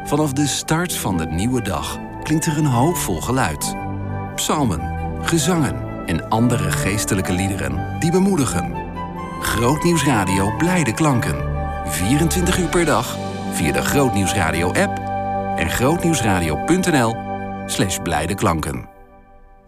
Vanaf de start van de nieuwe dag klinkt er een hoopvol geluid. Psalmen, gezangen en andere geestelijke liederen die bemoedigen. Grootnieuwsradio Blijde Klanken. 24 uur per dag via de Grootnieuwsradio app en grootnieuwsradio.nl/blijde klanken.